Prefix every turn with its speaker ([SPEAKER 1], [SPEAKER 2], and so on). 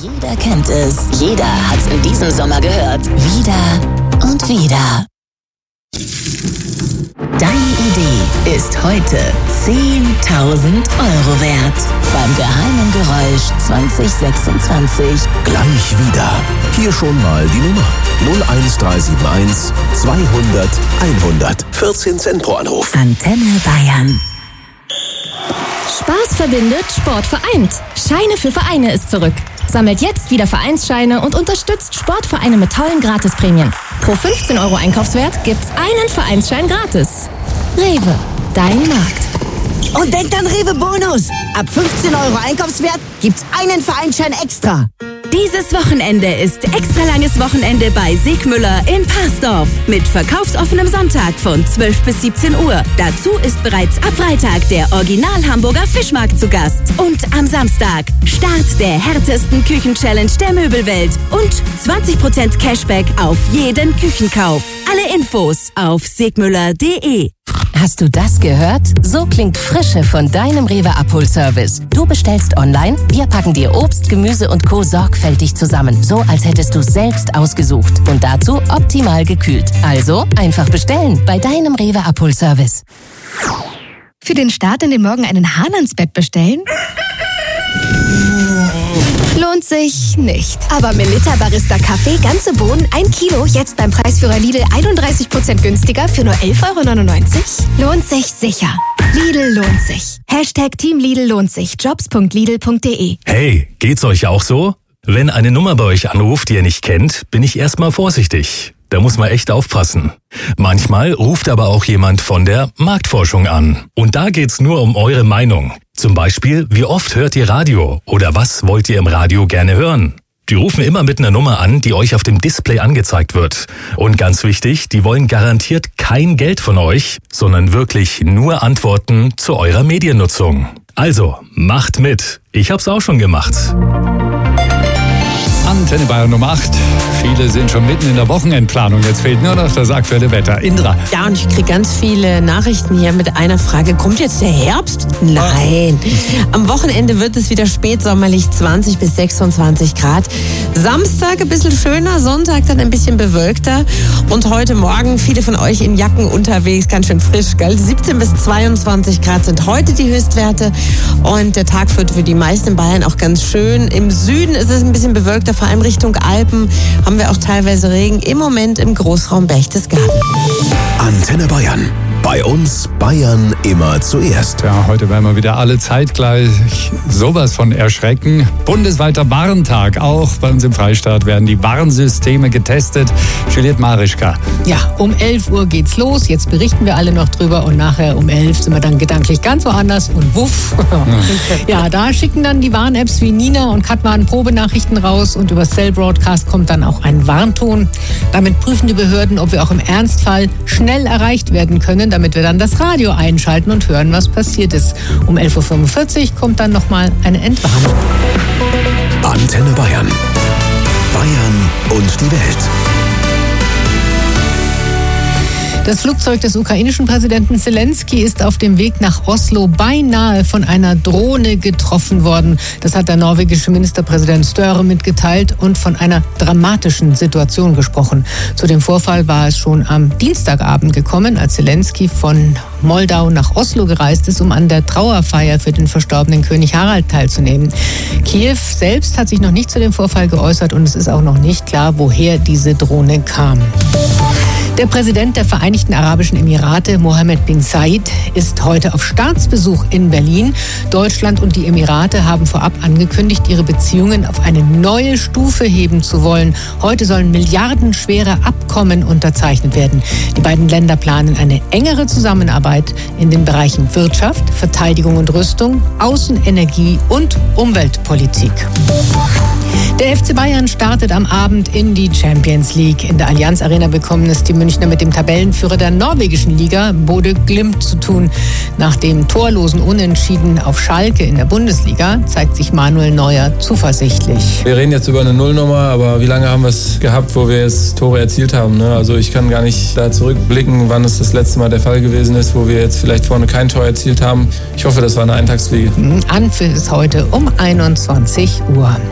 [SPEAKER 1] Jeder kennt es. Jeder hat's in diesem Sommer gehört. Wieder und wieder. Deine Idee ist heute 10.000 € wert. Beim geheimen Geräusch 2026.
[SPEAKER 2] Gleich wieder. Hier schon mal die Nummer 01371 200 100. 14 Cent pro Anruf.
[SPEAKER 1] Antenne Bayern.
[SPEAKER 3] Spaß verbindet, Sport vereint. Scheine für Vereine ist zurück. Sammelt jetzt wieder Vereinsscheine und unterstützt Sportvereine mit tollen Gratisprämien. Pro 15 € Einkaufswert gibt's einen Vereinsschein gratis. Rewe, dein Markt.
[SPEAKER 4] Und denkt an Rewe Bonus. Ab 15 € Einkaufswert gibt's einen Vereinsschein extra.
[SPEAKER 5] Dieses Wochenende ist extra langes Wochenende bei Segmüller in Parsdorf mit verkaufsoffenem Sonntag von 12 bis 17 Uhr. Dazu ist bereits ab Freitag der Original Hamburger Fischmarkt zu Gast. Und am Samstag Start der härtesten Küchenchallenge der Möbelwelt und 20% Cashback auf jeden Küchenkauf. Alle Infos auf segmüller.de.
[SPEAKER 6] Hast du das gehört? So klingt Frische von deinem Rewe Abholservice. Du bestellst online, wir packen dir Obst, Gemüse und Co. sorgfältig zusammen. So, als hättest du es selbst ausgesucht. Und dazu optimal gekühlt. Also einfach bestellen bei deinem Rewe Abholservice.
[SPEAKER 3] Für den Start in den Morgen einen Hahn ans Bett bestellen? Lohnt sich nicht. Aber Melitta Barista Kaffee, ganze Bohnen, 1 Kilo, jetzt beim Preisführer Lidl 31% günstiger für nur 11,99 €? Lohnt sich sicher. Lidl lohnt sich. Hashtag Team Lidl lohnt sich. Jobs.lidl.de.
[SPEAKER 7] Hey, geht's euch auch so? Wenn eine Nummer bei euch anruft, die ihr nicht kennt, bin ich erstmal vorsichtig. Da muss man echt aufpassen. Manchmal ruft aber auch jemand von der Marktforschung an. Und da geht's nur um eure Meinung. Zum Beispiel, wie oft hört ihr Radio? Oder was wollt ihr im Radio gerne hören? Die rufen immer mit einer Nummer an, die euch auf dem Display angezeigt wird. Und ganz wichtig, die wollen garantiert kein Geld von euch, sondern wirklich nur Antworten zu eurer Mediennutzung. Also, macht mit. Ich hab's auch schon gemacht.
[SPEAKER 8] Antenne Bayern Nummer 8. Viele sind schon mitten in der Wochenendplanung. Jetzt fehlt nur noch das aktuelle Wetter. Indra.
[SPEAKER 9] Ja, und ich kriege ganz viele Nachrichten hier mit einer Frage. Kommt jetzt der Herbst? Nein. Am Wochenende wird es wieder spätsommerlich, 20 bis 26 Grad. Samstag ein bisschen schöner, Sonntag dann ein bisschen bewölkter. Und heute Morgen viele von euch in Jacken unterwegs, ganz schön frisch, gell? 17 bis 22 Grad sind heute die Höchstwerte. Und der Tag wird für die meisten in Bayern auch ganz schön. Im Süden ist es ein bisschen bewölkter, vor allem Richtung Alpen haben wir auch teilweise Regen. Im Moment im Großraum Berchtesgaden.
[SPEAKER 2] Antenne Bayern. Bei uns Bayern immer zuerst.
[SPEAKER 8] Ja, heute werden wir wieder alle zeitgleich sowas von erschrecken. Bundesweiter Warntag. Auch bei uns im Freistaat werden die Warnsysteme getestet. Juliette Marischka.
[SPEAKER 10] Ja, um 11 Uhr geht's los. Jetzt berichten wir alle noch drüber und nachher um 11 sind wir dann gedanklich ganz woanders und wuff. Ja, da schicken dann die Warn-Apps wie Nina und Katwan Probenachrichten raus und über Cell Broadcast kommt dann auch ein Warnton. Damit prüfen die Behörden, ob wir auch im Ernstfall schnell erreicht werden können, damit wir dann das Radio einschalten und hören, was passiert ist. Um 11.45 Uhr kommt dann nochmal eine Entwarnung.
[SPEAKER 2] Antenne Bayern. Bayern und die Welt.
[SPEAKER 10] Das Flugzeug des ukrainischen Präsidenten Zelensky ist auf dem Weg nach Oslo beinahe von einer Drohne getroffen worden. Das hat der norwegische Ministerpräsident Støre mitgeteilt und von einer dramatischen Situation gesprochen. Zu dem Vorfall war es schon am Dienstagabend gekommen, als Zelensky von Moldau nach Oslo gereist ist, um an der Trauerfeier für den verstorbenen König Harald teilzunehmen. Kiew selbst hat sich noch nicht zu dem Vorfall geäußert und es ist auch noch nicht klar, woher diese Drohne kam. Der Präsident der Vereinigten Arabischen Emirate, Mohammed bin Zayed, ist heute auf Staatsbesuch in Berlin. Deutschland und die Emirate haben vorab angekündigt, ihre Beziehungen auf eine neue Stufe heben zu wollen. Heute sollen milliardenschwere Abkommen unterzeichnet werden. Die beiden Länder planen eine engere Zusammenarbeit in den Bereichen Wirtschaft, Verteidigung und Rüstung, Außen-, Energie- und Umweltpolitik. Der FC Bayern startet am Abend in die Champions League. In der Allianz Arena bekommen es die Münchner mit dem Tabellenführer der norwegischen Liga, Bodø Glimt, zu tun. Nach dem torlosen Unentschieden auf Schalke in der Bundesliga zeigt sich Manuel Neuer zuversichtlich.
[SPEAKER 11] Wir reden jetzt über eine Nullnummer, aber wie lange haben wir es gehabt, wo wir jetzt Tore erzielt haben? Ne? Also ich kann gar nicht da zurückblicken, wann es das letzte Mal der Fall gewesen ist, wo wir jetzt vielleicht vorne kein Tor erzielt haben. Ich hoffe, das war eine Eintagsfliege.
[SPEAKER 10] Anpfiff ist heute um 21 Uhr.